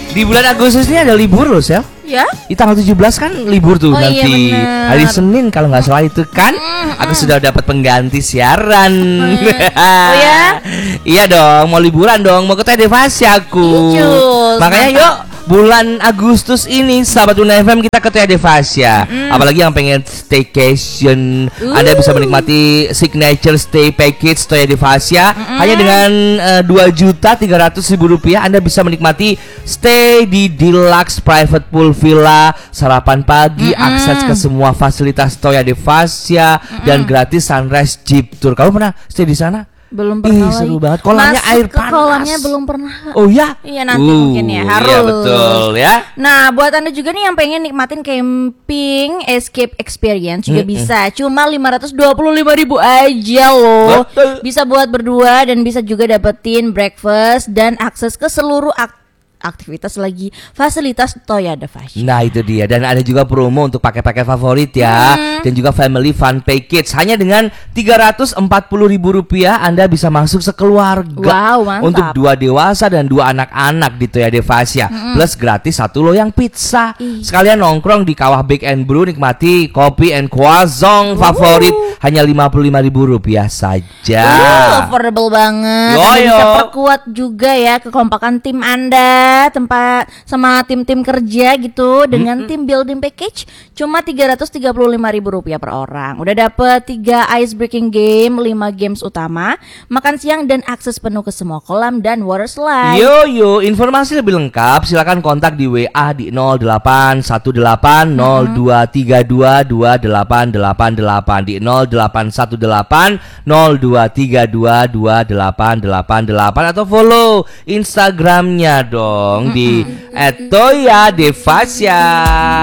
Di bulan Agustus ini ada libur loh, Sel. Ya? Di tanggal 17 kan libur tuh nanti. Iya, Hari Senin kalau nggak salah itu kan. Aku sudah dapat pengganti siaran. Oh ya? Iya dong, mau liburan dong, mau ke Tedevasi aku. Icus, Makanya mantap. yuk bulan Agustus ini sahabat Una FM kita ke Tedevasya. Apalagi yang pengen staycation, Anda bisa menikmati signature stay package Tedevasya hanya dengan 2.300.000 rupiah. Anda bisa menikmati stay di deluxe private pool villa, sarapan pagi, akses ke semua fasilitas Tedevasya dan gratis sunrise jeep tour. Kamu pernah stay di sana? Belum pernah Seru lagi. banget. Kolamnya Masuk air ke panas. kolamnya belum pernah. Oh ya? Iya, nanti mungkin ya, harus. Iya betul ya. Nah, buat Anda juga nih yang pengen nikmatin camping escape experience juga bisa. Cuma 525.000 aja loh. Betul. Bisa buat berdua dan bisa juga dapetin breakfast dan akses ke seluruh aktivitas lagi fasilitas Tedevasya. Nah itu dia. Dan ada juga promo untuk paket-paket favorit ya. Dan juga family fun package. Hanya dengan 340.000 rupiah Anda bisa masuk sekeluarga. Wow, mantap. Untuk 2 dewasa dan 2 anak-anak di Tedevasya. Plus gratis 1 loyang pizza. Sekalian nongkrong di Kawah Bake and Brew, nikmati kopi and croissant favorit. Hanya 55.000 rupiah saja. Affordable banget. Yo, Anda bisa yo. perkuat juga ya kekompakan tim Anda, tempat sama tim-tim kerja gitu dengan tim building package cuma 335.000 rupiah per orang. Udah dapet 3 ice breaking game, 5 games utama, makan siang dan akses penuh ke semua kolam dan water slide. Yo, informasi lebih lengkap silakan kontak di WA di 081802322888 di 081802322888 atau follow Instagramnya dong di @toyadevasya.